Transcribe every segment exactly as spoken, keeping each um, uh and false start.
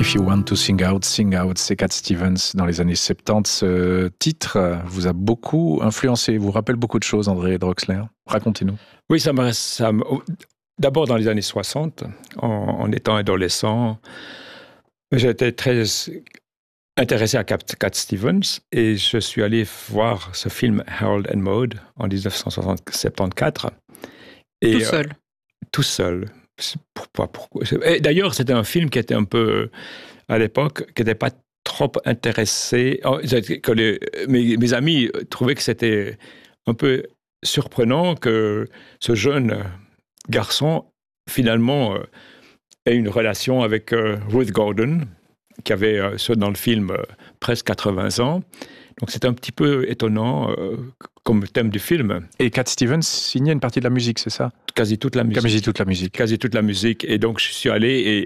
If You Want to Sing Out, Sing Out, c'est Cat Stevens dans les années soixante-dix. Ce titre vous a beaucoup influencé, vous rappelle beaucoup de choses, André Drosler. Racontez-nous. Oui, ça me, ça me... D'abord dans les années soixante, en, en étant adolescent, j'étais très intéressé à Cat, Cat Stevens et je suis allé voir ce film Harold and Maude en dix-neuf cent soixante-quatorze. Et, tout seul. Euh, tout seul. Pourquoi, pourquoi et d'ailleurs, c'était un film qui était un peu, à l'époque, qui n'était pas trop intéressé. Que les, mes, mes amis trouvaient que c'était un peu surprenant que ce jeune garçon, finalement, euh, ait une relation avec euh, Ruth Gordon, qui avait, euh, dans le film, euh, presque quatre-vingts ans. Donc, c'est un petit peu étonnant euh, comme thème du film. Et Cat Stevens signait une partie de la musique, c'est ça ? Quasi toute la musique. Quasi toute la musique. Quasi toute la musique. Et donc, je suis allé et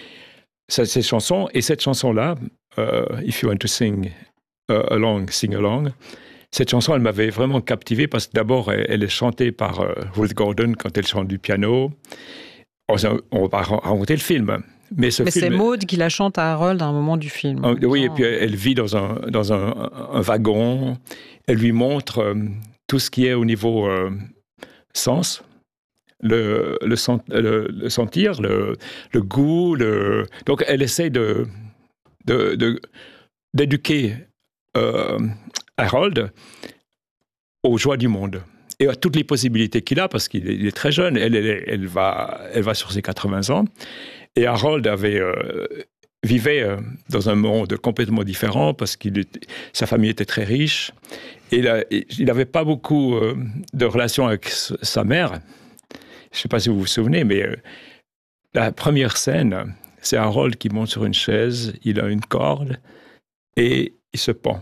ça, ces chansons, et cette chanson-là, uh, If You Want to Sing uh, Along, Sing Along, cette chanson, elle m'avait vraiment captivé parce que d'abord, elle, elle est chantée par uh, Ruth Gordon quand elle chante du piano. On, on va raconter le film. Mais, ce Mais film, c'est Maude qui la chante à Harold à un moment du film. Euh, oui, et puis elle, elle vit dans un, dans un, un wagon. Elle lui montre euh, tout ce qui est au niveau euh, sens, le, le, sent, le, le sentir, le, le goût. Le... Donc elle essaie de, de, de, d'éduquer euh, Harold aux joies du monde et à toutes les possibilités qu'il a parce qu'il est, il est très jeune. Elle, elle, elle, va, elle va sur ses quatre-vingts ans. Et Harold avait, euh, vivait euh, dans un monde complètement différent parce que sa famille était très riche. Et il n'avait pas beaucoup euh, de relations avec sa mère. Je ne sais pas si vous vous souvenez, mais euh, la première scène, c'est Harold qui monte sur une chaise, il a une corde et il se pend.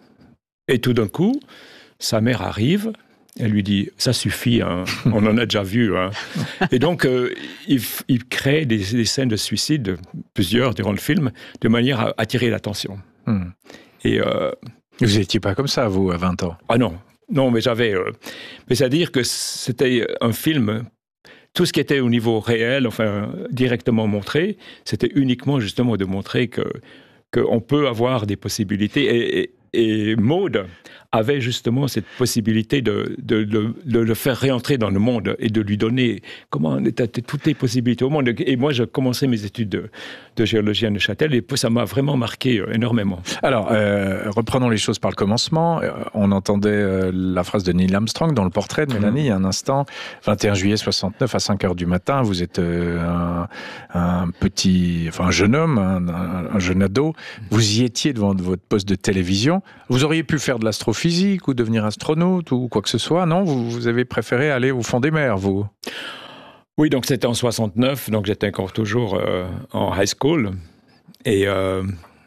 Et tout d'un coup, sa mère arrive. Elle lui dit, ça suffit, hein. On en a déjà vu. Hein. Et donc, euh, il, il crée des, des scènes de suicide, plusieurs durant le film, de manière à attirer l'attention. Hmm. Et, euh, vous n'étiez pas comme ça, vous, à vingt ans? Ah non, non, mais j'avais... Euh, mais c'est-à-dire que c'était un film, tout ce qui était au niveau réel, enfin, directement montré, c'était uniquement justement de montrer que, qu'on peut avoir des possibilités. Et, et, et Maude avait justement cette possibilité de, de, de, de le faire réentrer dans le monde et de lui donner comment, toutes les possibilités au monde. Et moi, j'ai commencé mes études de, de géologie à Neuchâtel et ça m'a vraiment marqué énormément. Alors, euh, reprenons les choses par le commencement. On entendait euh, la phrase de Neil Armstrong dans le portrait de Mélanie, mmh. il y a un instant. vingt et un juillet soixante-neuf à cinq heures du matin, vous êtes euh, un, un petit, enfin un jeune homme, un, un jeune ado. Vous y étiez devant votre poste de télévision. Vous auriez pu faire de l'astrophysique ou devenir astronaute ou quoi que ce soit, non? vous, vous avez préféré aller au fond des mers, vous? Oui, donc c'était en soixante-neuf, donc j'étais encore toujours euh, en high school. Et euh,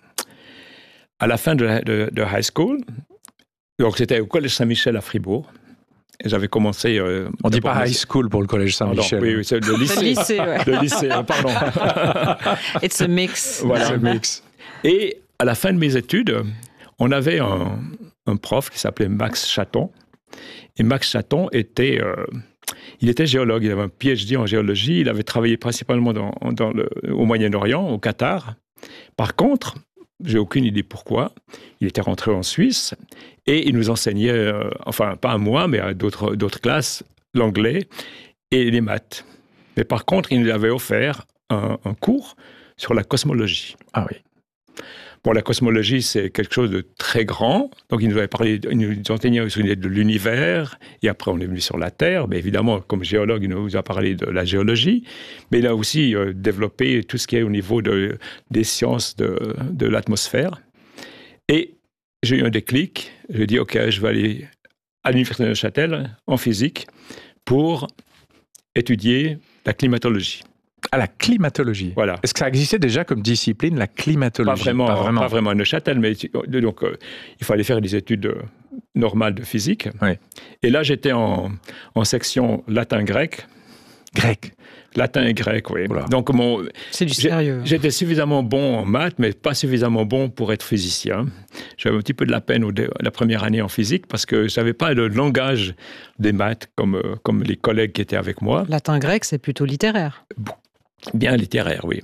à la fin de, de, de high school, donc c'était au Collège Saint-Michel à Fribourg. Et j'avais commencé... Euh, On ne dit pas high school pour le Collège Saint-Michel. Pardon, oui, oui, c'est le lycée. Le lycée, ouais. Le lycée, pardon. It's a mix. Voilà. It's a mix. Et à la fin de mes études, on avait un, un prof qui s'appelait Max Chaton. Et Max Chaton était, euh, il était géologue. Il avait un P H D en géologie. Il avait travaillé principalement dans, dans le, au Moyen-Orient, au Qatar. Par contre, j'ai aucune idée pourquoi, il était rentré en Suisse et il nous enseignait, euh, enfin pas à moi, mais à d'autres, d'autres classes, l'anglais et les maths. Mais par contre, il nous avait offert un, un cours sur la cosmologie. Ah oui. Bon, la cosmologie, c'est quelque chose de très grand. Donc, il nous avait parlé, il nous enseignait sur l'idée de l'univers. Et après, on est venu sur la Terre. Mais évidemment, comme géologue, il nous a parlé de la géologie. Mais il a aussi euh, développé tout ce qui est au niveau de, des sciences de, de l'atmosphère. Et j'ai eu un déclic. J'ai dit, OK, je vais aller à l'Université de Neuchâtel, en physique, pour étudier la climatologie. À la climatologie. Voilà. Est-ce que ça existait déjà comme discipline, la climatologie? Pas vraiment, pas vraiment. Pas vraiment à Neuchâtel, mais donc, euh, il fallait faire des études euh, normales de physique. Oui. Et là, j'étais en, en section latin-grec. Grec. Latin et grec, oui. Voilà. Donc, mon, c'est du sérieux. J'étais suffisamment bon en maths, mais pas suffisamment bon pour être physicien. J'avais un petit peu de la peine au dé, la première année en physique parce que je n'avais pas le langage des maths comme, euh, comme les collègues qui étaient avec moi. Latin-grec, c'est plutôt littéraire. Bien littéraire, oui.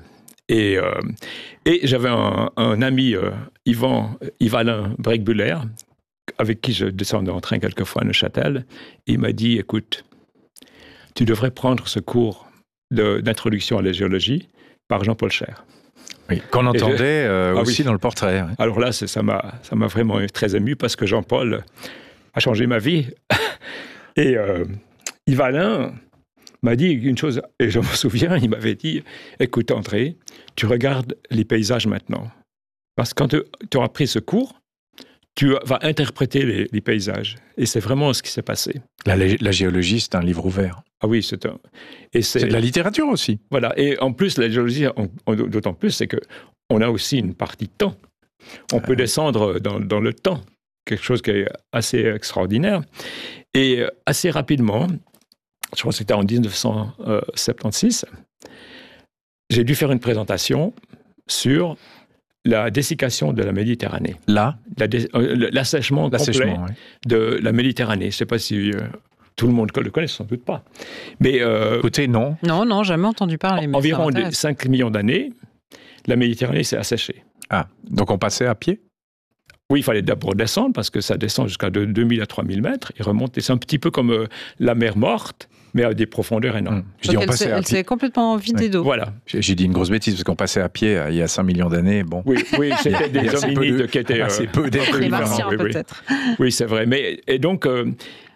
Et, euh, et j'avais un, un ami, euh, Yvan, Yves-Alain Breckbuller, avec qui je descendais en train quelquefois à Neuchâtel. Il m'a dit, écoute, tu devrais prendre ce cours de, d'introduction à la géologie par Jean-Paul Cher. Oui, qu'on entendait je... euh, ah, aussi oui. dans le portrait. Ouais. Alors là, c'est, ça, m'a, ça m'a vraiment très ému parce que Jean-Paul a changé ma vie. Et euh, Yves-Alain m'a dit une chose, et je me souviens, il m'avait dit, écoute André, tu regardes les paysages maintenant. Parce que quand tu auras pris ce cours, tu vas interpréter les, les paysages. Et c'est vraiment ce qui s'est passé. La, la géologie, c'est un livre ouvert. Ah oui, c'est un... Et c'est, c'est de la littérature aussi. Voilà. Et en plus, la géologie, on, on, d'autant plus, c'est qu'on a aussi une partie temps. On euh... peut descendre dans, dans le temps. Quelque chose qui est assez extraordinaire. Et assez rapidement, je crois que c'était en dix-neuf cent soixante-seize, j'ai dû faire une présentation sur la dessiccation de la Méditerranée. Là la dé, euh, L'assèchement complet ouais. de la Méditerranée. Je ne sais pas si euh, tout le monde le connaît, sans doute pas. Mais, euh, Écoutez, non. Non, non, jamais entendu parler. Mais environ cinq millions d'années, la Méditerranée s'est asséchée. Ah, donc on passait à pied ? Oui, il fallait d'abord descendre, parce que ça descend jusqu'à deux mille à trois mille mètres, et remonte. Et c'est un petit peu comme euh, la mer morte, mais à des profondeurs énormes. Mmh. Je dis, on elle passait s'est, à elle pied. s'est complètement vidée ouais. d'eau. Voilà. J'ai, j'ai dit une grosse bêtise, parce qu'on passait à pied il y a cinq millions d'années. Bon. Oui, oui, c'était des hominides de, qui étaient... assez peu d'êtres Les martiens, oui, peut-être. Oui. oui, c'est vrai. Mais, et donc, euh,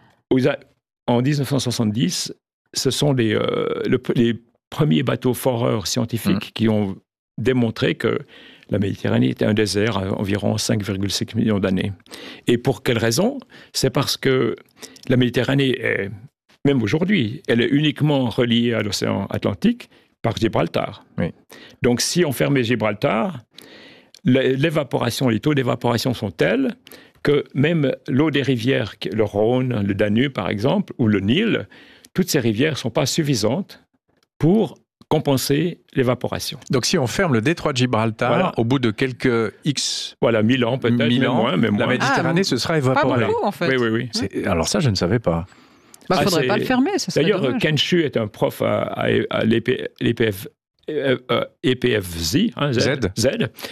en dix-neuf cent soixante-dix, ce sont les, euh, le, les premiers bateaux foreurs scientifiques mmh. qui ont démontré que la Méditerranée était un désert à environ cinq virgule cinq millions d'années. Et pour quelle raison ? C'est parce que la Méditerranée est, même aujourd'hui, elle est uniquement reliée à l'océan Atlantique par Gibraltar. Oui. Donc si on fermait Gibraltar, l'évaporation, les taux d'évaporation sont tels que même l'eau des rivières, le Rhône, le Danube par exemple, ou le Nil, toutes ces rivières ne sont pas suffisantes pour compenser l'évaporation. Donc si on ferme le détroit de Gibraltar, voilà. au bout de quelques X... Voilà, mille ans peut-être, mille ans, moins, même la moins. Méditerranée ah, se sera évaporée. Pas beaucoup, en fait. Oui, oui, oui. C'est... Alors ça, je ne savais pas. Il ne bah, faudrait ah, pas le fermer, ça serait D'ailleurs, dommage. Ken Chu est un prof à, à, à l'E P F, euh, E P F Z, hein, Z, Z. Z.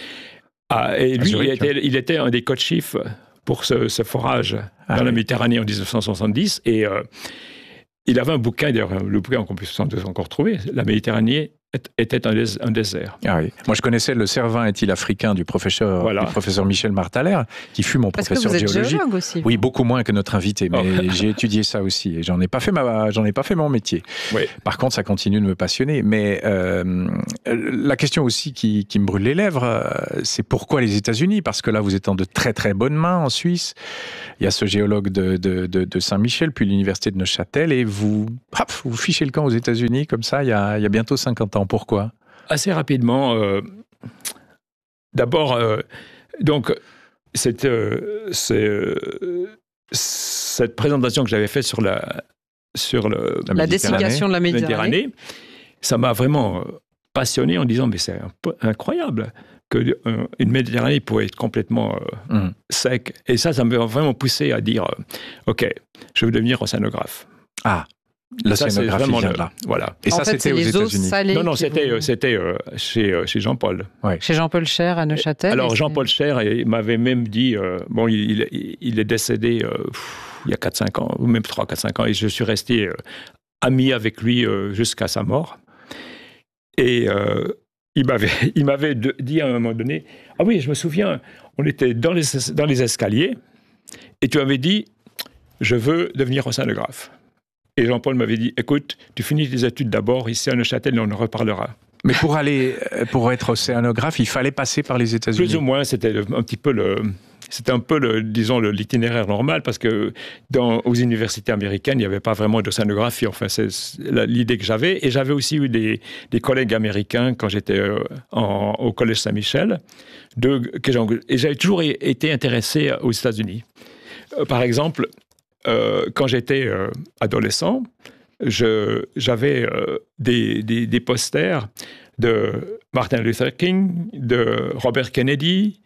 Ah, et lui, il était, il était un des coachifs pour ce, ce forage ah, dans oui. la Méditerranée en dix-neuf cent soixante-dix. Et euh, il avait un bouquin, d'ailleurs, le bouquin qu'on peut sans doute encore trouver, La Méditerranée était un, dés- un désert. Ah oui. Moi, je connaissais le Cervin est-il africain du professeur, voilà. du professeur Michel Martalère, qui fut mon Parce professeur que vous êtes géologie. géologue aussi. Oui, beaucoup moins que notre invité, mais oh. j'ai étudié ça aussi et j'en ai pas fait ma, j'en ai pas fait mon métier. Oui. Par contre, ça continue de me passionner. Mais euh, la question aussi qui, qui me brûle les lèvres, c'est pourquoi les États-Unis ? Parce que là, vous êtes en de très très bonnes mains en Suisse. Il y a ce géologue de, de, de, de Saint-Michel, puis l'université de Neuchâtel, et vous, hop, vous fichez le camp aux États-Unis comme ça. Il y a, il y a bientôt cinquante ans. Pourquoi ? Assez rapidement, euh, d'abord, euh, donc, cette, euh, c'est, euh, cette présentation que j'avais faite sur la, sur le, la dessiccation de la Méditerranée, Méditerranée, ça m'a vraiment passionné en disant, mais c'est incroyable qu'une euh, Méditerranée pourrait être complètement euh, mmh. sec. Et ça, ça m'a vraiment poussé à dire, euh, OK, je veux devenir océanographe. Ah L'océanographie vient de là. Voilà. Et en ça, fait, c'était c'est aux les États-Unis. Salés non, non, c'était, vous... c'était euh, chez, euh, chez Jean-Paul. Ouais. Chez Jean-Paul Cher à Neuchâtel. Alors, Jean-Paul Cher il m'avait même dit, euh, bon, il, il, il est décédé euh, pff, il y a quatre cinq ans, ou même trois quatre cinq ans, et je suis resté euh, ami avec lui euh, jusqu'à sa mort. Et euh, il m'avait, il m'avait de, dit à un moment donné, ah oui, je me souviens, on était dans les, dans les escaliers, et tu avais dit, je veux devenir océanographe. Et Jean-Paul m'avait dit, écoute, tu finis tes études d'abord ici à Neuchâtel et on en reparlera. Mais pour aller, pour être océanographe, il fallait passer par les États-Unis. Plus ou moins, c'était un petit peu le, c'était un peu le, disons, le, l'itinéraire normal parce que dans, aux universités américaines, il n'y avait pas vraiment d'océanographie. Enfin, c'est l'idée que j'avais. Et j'avais aussi eu des, des collègues américains quand j'étais en, au Collège Saint-Michel. De, que et j'avais toujours été intéressé aux États-Unis. Par exemple, Euh, quand j'étais euh, adolescent, je, j'avais euh, des, des, des posters de Martin Luther King, de Robert Kennedy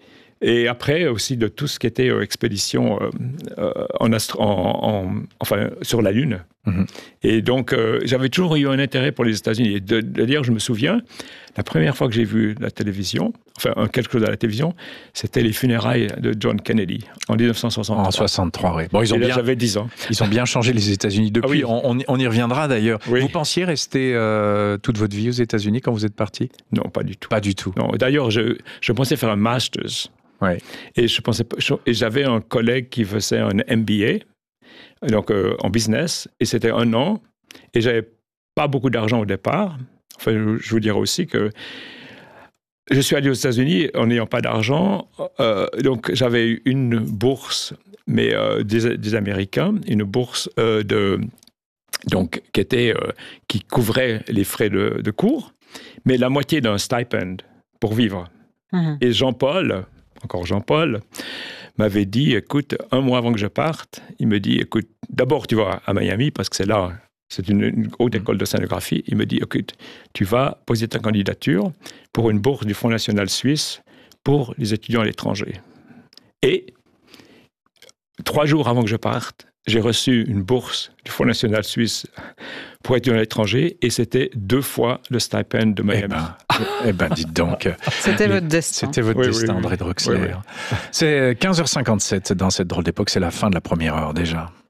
Et après aussi de tout ce qui était euh, expédition euh, euh, en, astro- en, en, enfin, sur la Lune. Mm-hmm. Et donc, euh, j'avais toujours eu un intérêt pour les États-Unis. Et de, de dire, je me souviens, la première fois que j'ai vu la télévision, enfin quelque chose à la télévision, c'était les funérailles de John Kennedy en dix-neuf cent soixante-trois. En soixante-trois, oui. Bon, ils ont et là, bien, j'avais dix ans. Ils ont bien changé les États-Unis depuis. Ah oui. on, on y reviendra d'ailleurs. Oui. Vous pensiez rester euh, toute votre vie aux États-Unis quand vous êtes parti? Non, pas du tout. Pas du tout. Non. D'ailleurs, je, je pensais faire un master's. Ouais. Et je pensais, et j'avais un collègue qui faisait un M B A, donc euh, en business, et c'était un an. Et j'avais pas beaucoup d'argent au départ. Enfin, je, je vous dirais aussi que je suis allé aux États-Unis en n'ayant pas d'argent. Euh, donc, j'avais une bourse, mais euh, des, des Américains, une bourse euh, de, donc, qui, était, euh, qui couvrait les frais de, de cours, mais la moitié d'un stipend pour vivre. Mmh. Et Jean-Paul, encore Jean-Paul, m'avait dit, écoute, un mois avant que je parte, il me dit, écoute, d'abord tu vas à Miami, parce que c'est là, c'est une, une haute école de scénographie. Il me dit, écoute, tu vas poser ta candidature pour une bourse du Fonds national suisse pour les étudiants à l'étranger. Et trois jours avant que je parte, j'ai reçu une bourse du Fonds national suisse pour étudiants à l'étranger, et c'était deux fois le stipend de Miami. Eh ben, eh ben dites donc. C'était votre destin. C'était votre oui, destin, oui, André oui. Drexler. Oui, oui. C'est quinze heures cinquante-sept dans cette drôle d'époque, c'est la fin de la première heure déjà.